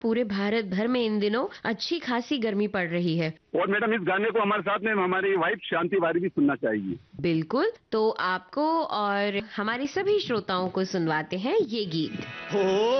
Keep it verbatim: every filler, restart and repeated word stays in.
पूरे भारत भर में इन दिनों अच्छी खासी गर्मी पड़ रही है। और मैडम इस गाने को हमारे साथ में हमारी वाइफ शांति वारी भी सुनना चाहिए। बिल्कुल, तो आपको और हमारे सभी श्रोताओं को सुनवाते हैं ये गीत। हो